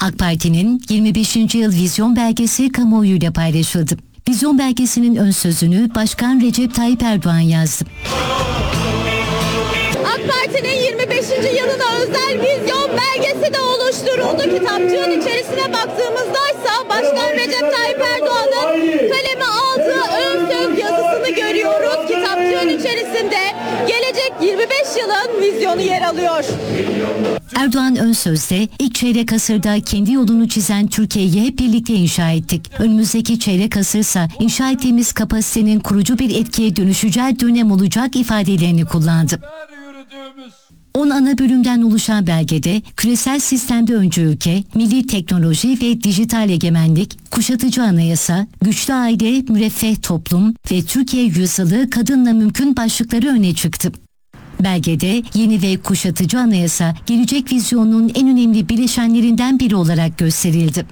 AK Parti'nin 25. yıl vizyon belgesi kamuoyuyla paylaşıldı. Vizyon belgesinin ön sözünü Başkan Recep Tayyip Erdoğan yazdı. AK Parti'nin 25. yılına özel vizyon belgesi de oluşturuldu. Kitapçığın içerisine baktığımızdaysa Başkan Recep Tayyip Erdoğan'ın kaleme aldığı ön söz yazısını görüyoruz. Kitapçığın içerisinde gelecek 25 yılın vizyonu yer alıyor. Erdoğan ön sözde ilk çeyrek asırda kendi yolunu çizen Türkiye'yi hep birlikte inşa ettik. Önümüzdeki çeyrek asırsa inşa ettiğimiz kapasitenin kurucu bir etkiye dönüşeceği dönem olacak ifadelerini kullandı. 10 ana bölümden oluşan belgede küresel sistemde öncü ülke, milli teknoloji ve dijital egemenlik, kuşatıcı anayasa, güçlü aile, müreffeh toplum ve Türkiye yüzyılı kadınla mümkün başlıkları öne çıktı. Belgede yeni ve kuşatıcı anayasa gelecek vizyonunun en önemli bileşenlerinden biri olarak gösterildi.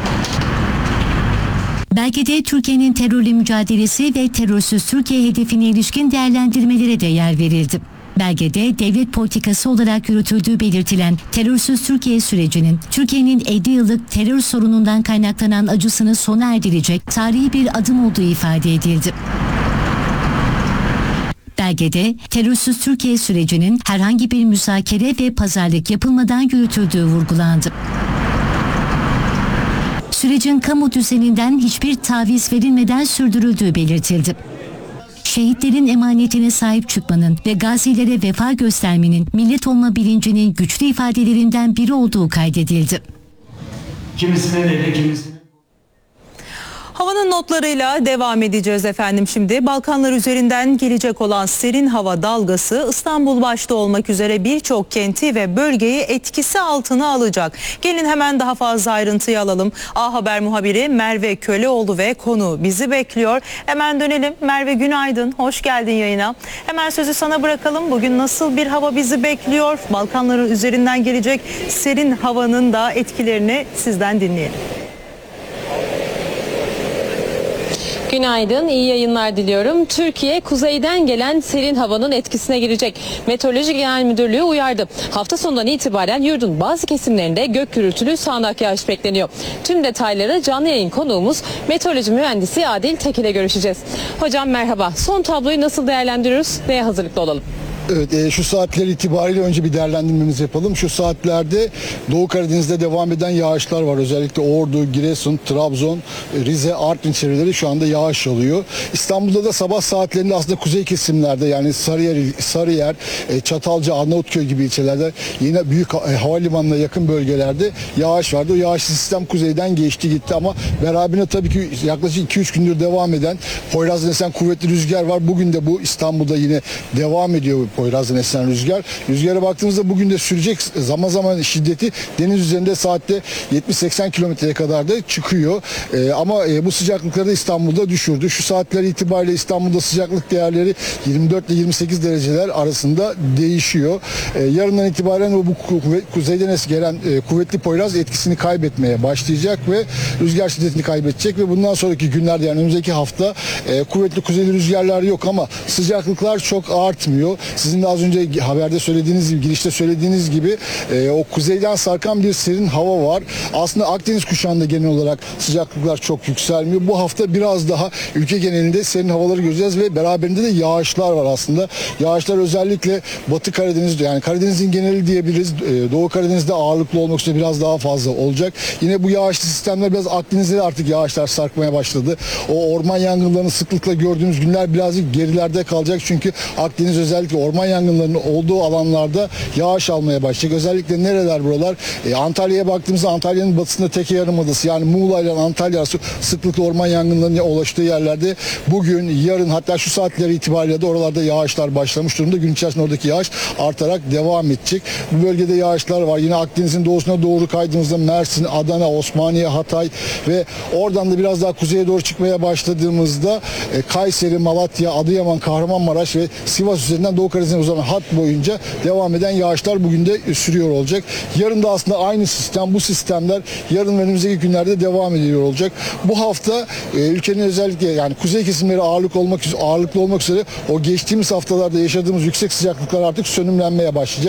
Belgede Türkiye'nin terörle mücadelesi ve terörsüz Türkiye hedefine ilişkin değerlendirmelere de yer verildi. Belgede devlet politikası olarak yürütüldüğü belirtilen terörsüz Türkiye sürecinin Türkiye'nin 50 yıllık terör sorunundan kaynaklanan acısını sona erdirecek tarihi bir adım olduğu ifade edildi. Belgede terörsüz Türkiye sürecinin herhangi bir müzakere ve pazarlık yapılmadan yürütüldüğü vurgulandı. Sürecin kamu düzeninden hiçbir taviz verilmeden sürdürüldüğü belirtildi. Şehitlerin emanetine sahip çıkmanın ve gazilere vefa göstermenin millet olma bilincinin güçlü ifadelerinden biri olduğu kaydedildi. Kimisine neyle, kimisine... Havanın notlarıyla devam edeceğiz efendim şimdi. Balkanlar üzerinden gelecek olan serin hava dalgası İstanbul başta olmak üzere birçok kenti ve bölgeyi etkisi altına alacak. Gelin hemen daha fazla ayrıntıyı alalım. A Haber muhabiri Merve Köleoğlu ve konu bizi bekliyor. Hemen dönelim. Merve günaydın. Hoş geldin yayına. Hemen sözü sana bırakalım. Bugün nasıl bir hava bizi bekliyor? Balkanların üzerinden gelecek serin havanın da etkilerini sizden dinleyelim. Günaydın, iyi yayınlar diliyorum. Türkiye kuzeyden gelen serin havanın etkisine girecek. Meteoroloji Genel Müdürlüğü uyardı. Hafta sonundan itibaren yurdun bazı kesimlerinde gök gürültülü sağanak yağış bekleniyor. Tüm detayları canlı yayın konuğumuz meteoroloji mühendisi Adil Tek ile görüşeceğiz. Hocam merhaba. Son tabloyu nasıl değerlendiriyoruz? Neye hazırlıklı olalım? Evet, şu saatler itibariyle önce bir değerlendirmemizi yapalım. Şu saatlerde Doğu Karadeniz'de devam eden yağışlar var. Özellikle Ordu, Giresun, Trabzon, Rize, Artvin çevreleri şu anda yağış alıyor. İstanbul'da da sabah saatlerinde aslında kuzey kesimlerde yani Sarıyer, Çatalca, Arnavutköy gibi ilçelerde yine büyük havalimanına yakın bölgelerde yağış vardı. O yağışlı sistem kuzeyden geçti gitti ama beraberinde tabii ki yaklaşık 2-3 gündür devam eden Poyraz'dan esen kuvvetli rüzgar var. Bugün de bu İstanbul'da yine devam ediyor Poyraz'dan esen rüzgar. Rüzgara baktığımızda bugün de sürecek, zaman zaman şiddeti deniz üzerinde saatte 70-80 kilometreye kadar da çıkıyor. Ama bu sıcaklıkları da İstanbul'da düşürdü. Şu saatler itibariyle İstanbul'da sıcaklık değerleri 24 ile 28 dereceler arasında değişiyor. Yarından itibaren bu kuzeyden gelen kuvvetli Poyraz etkisini kaybetmeye başlayacak ve rüzgar şiddetini kaybedecek ve bundan sonraki günlerde yani önümüzdeki hafta kuvvetli kuzeyli rüzgarlar yok ama sıcaklıklar çok artmıyor. Sizin de az önce haberde söylediğiniz gibi, girişte söylediğiniz gibi o kuzeyden sarkan bir serin hava var. Aslında Akdeniz kuşağında genel olarak sıcaklıklar çok yükselmiyor. Bu hafta biraz daha ülke genelinde serin havaları göreceğiz ve beraberinde de yağışlar var aslında. Yağışlar özellikle Batı Karadeniz'de yani Karadeniz'in geneli diyebiliriz. Doğu Karadeniz'de ağırlıklı olmak üzere biraz daha fazla olacak. Yine bu yağışlı sistemler biraz Akdeniz'de de artık yağışlar sarkmaya başladı. O orman yangınlarını sıklıkla gördüğümüz günler birazcık gerilerde kalacak. Çünkü Akdeniz özellikle orman yangınlarının olduğu alanlarda yağış almaya başlayacak. Özellikle nereler buralar? Antalya'ya baktığımızda Antalya'nın batısında Teke Yarımadası yani Muğla ile Antalya arası sıklıkla orman yangınlarının ulaştığı yerlerde bugün, yarın hatta şu saatler itibariyle de oralarda yağışlar başlamış durumda. Gün içerisinde oradaki yağış artarak devam edecek. Bu bölgede yağışlar var. Yine Akdeniz'in doğusuna doğru kaydığımızda Mersin, Adana, Osmaniye, Hatay ve oradan da biraz daha kuzeye doğru çıkmaya başladığımızda Kayseri, Malatya, Adıyaman, Kahramanmaraş ve Sivas üzerinden Doğu Karadeniz'e uzanan hat boyunca devam eden yağışlar bugün de sürüyor olacak. Yarın da aslında aynı sistem, bu sistemler yarın ve önümüzdeki günlerde devam ediyor olacak. Bu hafta ülkenin özellikle yani kuzey kesimleri ağırlıklı olmak üzere o geçtiğimiz haftalarda yaşadığımız yüksek sıcaklıklar artık sönümlenmeye başlayacak.